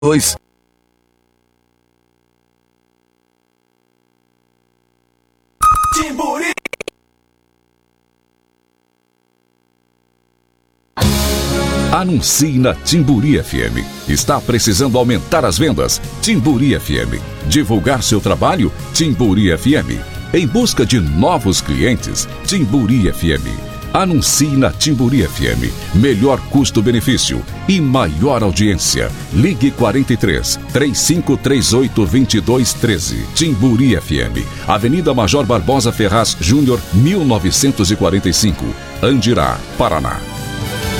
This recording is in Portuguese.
2. Timburi. Anuncie na Timburi FM. Está precisando aumentar as vendas? Timburi FM. Divulgar seu trabalho? Timburi FM. Em busca de novos clientes? Timburi FM. Anuncie na Timburi FM. Melhor custo-benefício e maior audiência. Ligue 43 3538 2213. Timburi FM. Avenida Major Barbosa Ferraz Júnior, 1945. Andirá, Paraná.